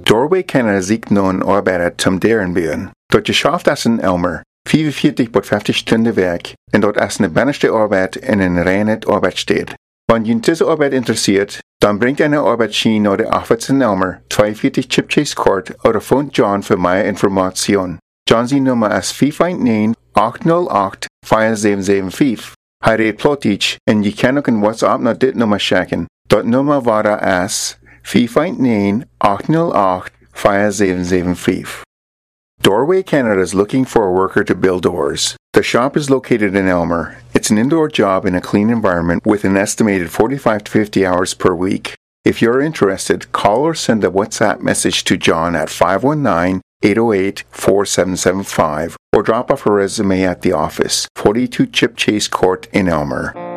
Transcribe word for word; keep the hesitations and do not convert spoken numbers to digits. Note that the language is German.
Doorway Canada ziek non arbeidet zum deren buen. Dort geschafft as in Elmer, vierundvierzig bis fünfzig Stunden Werk, und dort as eine banneste Arbeit in een reine Arbeit steht. Wenn Ihnen diese Arbeit interessiert, dann bringt eine Arbeitsschiene oder Office in Elmer, zweiundvierzig Chipchase Court oder phone John für mehr Informationen. Johns Nummer ist vier eins neun, acht null acht, vier sieben sieben fünf. Hij redt Plotich und je kan ook een WhatsApp naar dit nummer schicken. Dat nummer war as vier eins neun, acht null acht, vier sieben sieben fünf. Doorway Canada is looking for a worker to build doors. The shop is located in Elmer. It's an indoor job in a clean environment with an estimated forty-five to fifty hours per week. If you're interested, call or send a WhatsApp message to John at five one nine, eight zero eight, four seven seven five or drop off a resume at the office, forty-two Chipchase Court in Elmer.